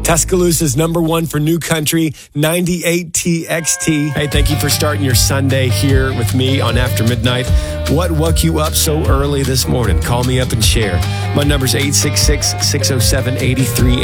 Tuscaloosa's number one for new country, 98 TXT. Hey, thank you for starting your Sunday here with me on After Midnight. What woke you up so early this morning? Call me up and share. My number's 866-607-8380.